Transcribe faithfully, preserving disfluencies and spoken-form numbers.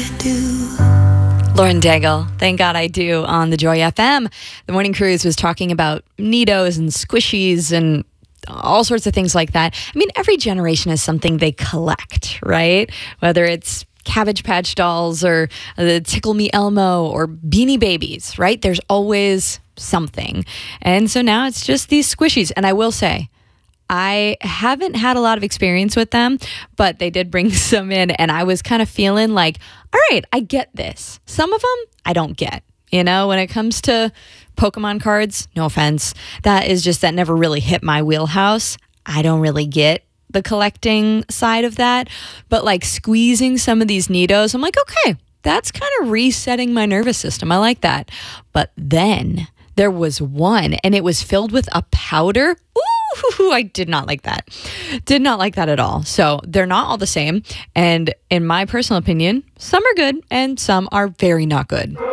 I do. Lauren Daigle, Thank God I Do on the Joy F M. The Morning Cruise was talking about Neatos and Squishies and all sorts of things like that. I mean, every generation has something they collect, right? Whether it's Cabbage Patch Dolls or the Tickle Me Elmo or Beanie Babies, right? There's always something. And so now it's just these Squishies. And I will say, I haven't had a lot of experience with them, but they did bring some in, and I was kind of feeling like, all right, I get this. Some of them I don't get. You know, when it comes to Pokemon cards, no offense, that is just, that never really hit my wheelhouse. I don't really get the collecting side of that, but like squeezing some of these Neatos, I'm like, okay, that's kind of resetting my nervous system. I like that. But then there was one, and it was filled with a powder. Ooh, I did not like that. Did not like that at all. So they're not all the same. And in my personal opinion, some are good and some are very not good.